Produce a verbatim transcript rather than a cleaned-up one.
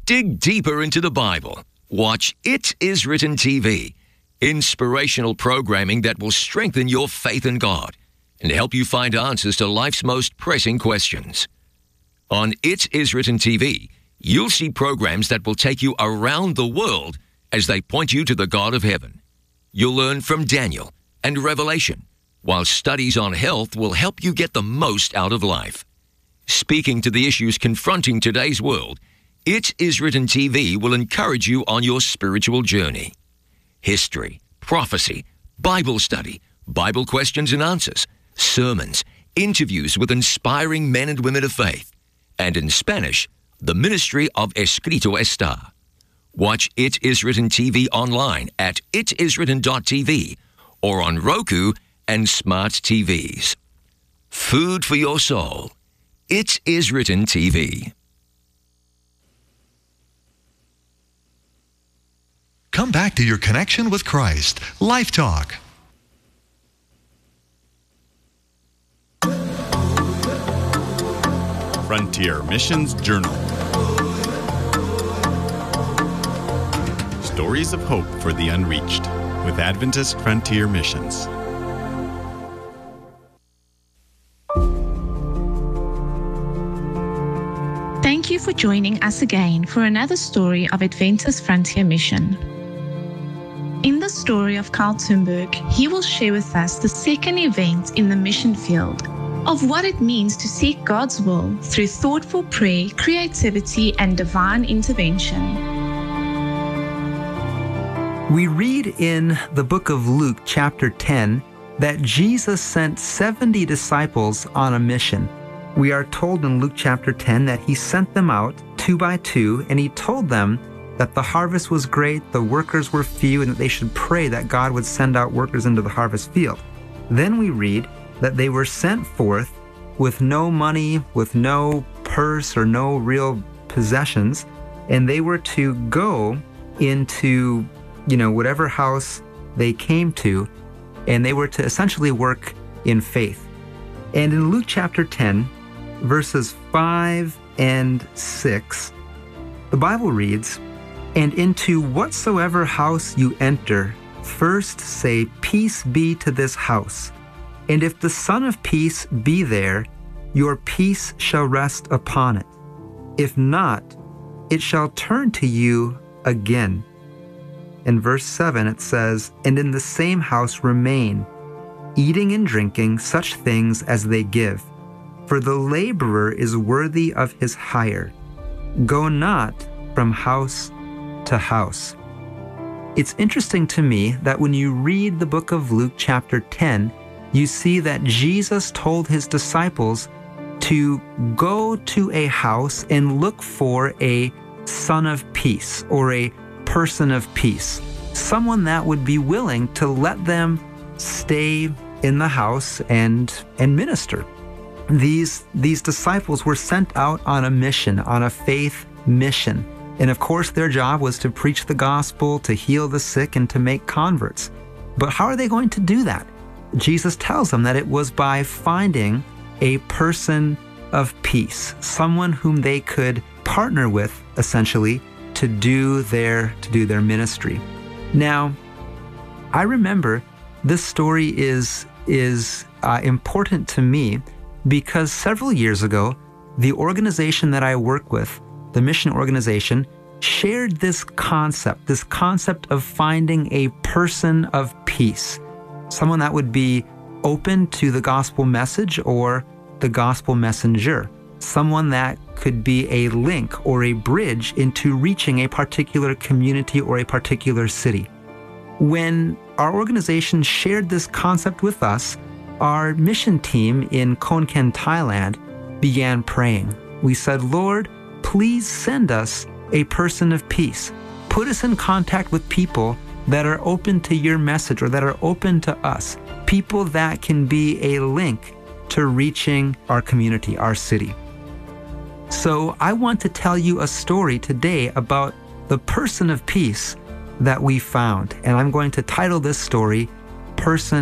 Dig deeper into the Bible. Watch It Is Written T V. Inspirational programming that will strengthen your faith in God and help you find answers to life's most pressing questions. On It Is Written T V, you'll see programs that will take you around the world as they point you to the God of heaven. You'll learn from Daniel and Revelation, while studies on health will help you get the most out of life. Speaking to the issues confronting today's world, It Is Written T V will encourage you on your spiritual journey. History, prophecy, Bible study, Bible questions and answers, sermons, interviews with inspiring men and women of faith, and in Spanish, the ministry of Escrito Está. Watch It Is Written T V online at it is written dot t v or on Roku and smart T Vs. Food for your soul. It Is Written T V. Come back to your connection with Christ. Life Talk. Frontier Missions Journal. Stories of hope for the unreached with Adventist Frontier Missions. Thank you for joining us again for another story of Adventist Frontier Mission. In the story of Carl Thunberg, he will share with us the second event in the mission field of what it means to seek God's will through thoughtful prayer, creativity, and divine intervention. We read in the book of Luke, chapter ten, that Jesus sent seventy disciples on a mission. We are told in Luke chapter ten that he sent them out two by two, and he told them that the harvest was great, the workers were few, and that they should pray that God would send out workers into the harvest field. Then we read that they were sent forth with no money, with no purse or no real possessions, and they were to go into, you know, whatever house they came to, and they were to essentially work in faith. And in Luke chapter ten, verses five and six, the Bible reads, "And into whatsoever house you enter, first say, Peace be to this house. And if the Son of Peace be there, your peace shall rest upon it. If not, it shall turn to you again." In verse seven it says, "And in the same house remain, eating and drinking such things as they give. For the laborer is worthy of his hire. Go not from house to house." It's interesting to me that when you read the book of Luke chapter ten, you see that Jesus told his disciples to go to a house and look for a son of peace or a person of peace, someone that would be willing to let them stay in the house and, and minister. These, these disciples were sent out on a mission, on a faith mission. And of course, their job was to preach the gospel, to heal the sick, and to make converts. But how are they going to do that? Jesus tells them that it was by finding a person of peace, someone whom they could partner with, essentially, to do their, to do their ministry. Now, I remember this story is, is uh, important to me because several years ago, the organization that I work with, the mission organization, shared this concept, this concept of finding a person of peace, someone that would be open to the gospel message or the gospel messenger, someone that could be a link or a bridge into reaching a particular community or a particular city. When our organization shared this concept with us, our mission team in Khon Kaen, Thailand, began praying. We said, "Lord, please send us a person of peace. Put us in contact with people that are open to your message or that are open to us, people that can be a link to reaching our community, our city." So I want to tell you a story today about the person of peace that we found. And I'm going to title this story, Person